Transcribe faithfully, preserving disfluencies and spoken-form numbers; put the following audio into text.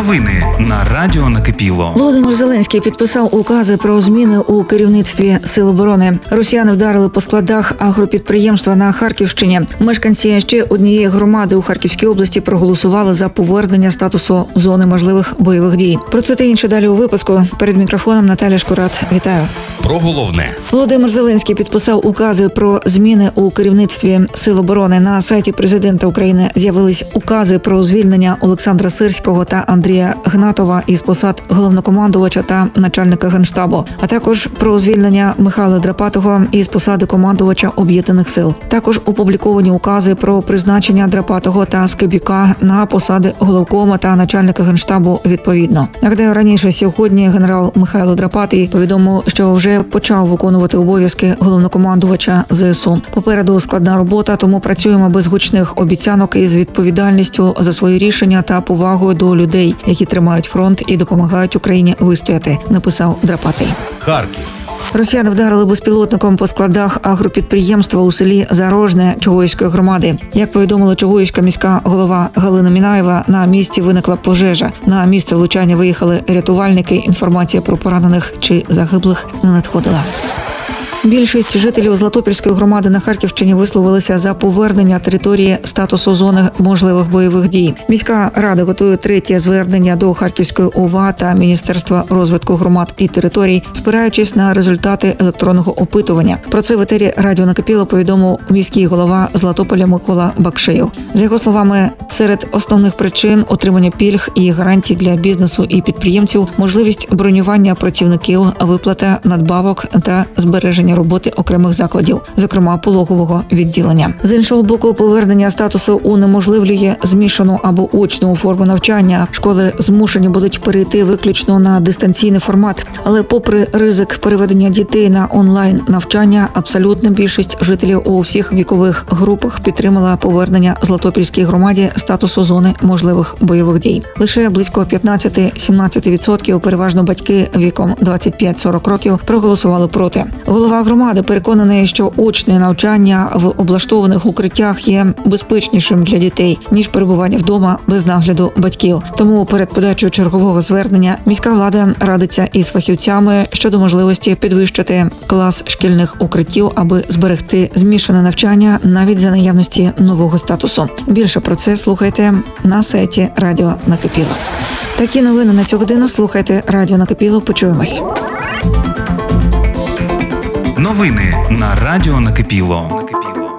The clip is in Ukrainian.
Новини на Радіо Накипіло. Володимир Зеленський підписав укази про зміни у керівництві Сил оборони. Росіяни вдарили по складах агропідприємства на Харківщині. Мешканці ще однієї громади у Харківській області проголосували за повернення статусу зони можливих бойових дій. Про це та інше далі у випуску. Перед мікрофоном Наталя Шкурат. Вітаю. Про головне. Володимир Зеленський підписав укази про зміни у керівництві Сил оборони. На сайті президента України з'явились укази про звільнення Олександра Сирського та Андрія Гнатова із посад головнокомандувача та начальника Генштабу, а також про звільнення Михайла Драпатого із посади командувача Об'єднаних сил. Також опубліковані укази про призначення Драпатого та Скибюка на посади головкома та начальника Генштабу відповідно. Нагадаю, раніше сьогодні генерал Михайло Драпатий повідомив, що вже почав виконувати обов'язки головнокомандувача ЗСУ. Попереду складна робота, тому працюємо без гучних обіцянок і з відповідальністю за свої рішення та повагою до людей, які тримають фронт і допомагають Україні вистояти, написав Драпатий. Харків. Росіяни вдарили безпілотником по складах агропідприємства у селі Зарожне Чугуївської громади. Як повідомила Чугуївська міська голова Галина Мінаєва, на місці виникла пожежа. На місце влучання виїхали рятувальники. Інформація про поранених чи загиблих не надходила. Більшість жителів Златопільської громади на Харківщині висловилися за повернення території статусу зони можливих бойових дій. Міська рада готує третє звернення до Харківської ОВА та Міністерства розвитку громад і територій, спираючись на результати електронного опитування. Про це в етері Радіо Накипіло повідомив міський голова Златополя Микола Бакшеєв. За його словами, серед основних причин отримання пільг і гарантій для бізнесу і підприємців, можливість бронювання працівників, виплата надбавок та збереження роботи окремих закладів, зокрема пологового відділення. З іншого боку, повернення статусу унеможливлює змішану або очну форму навчання. Школи змушені будуть перейти виключно на дистанційний формат. Але попри ризик переведення дітей на онлайн навчання, абсолютна більшість жителів у всіх вікових групах підтримала повернення Златопільській громаді статусу зони можливих бойових дій. Лише близько п'ятнадцять-сімнадцять відсотків, переважно батьки віком двадцять п'ять сорок років, проголосували проти. Голова громади переконаний, що очне навчання в облаштованих укриттях є безпечнішим для дітей, ніж перебування вдома без нагляду батьків. Тому перед подачею чергового звернення міська влада радиться із фахівцями щодо можливості підвищити клас шкільних укриттів, аби зберегти змішане навчання навіть за наявності нового статусу. Більше про це слухайте на сайті Радіо Накипіло. Такі новини на цю годину. Слухайте Радіо Накипіло. Почуємось. Новини на Радіо Накипіло.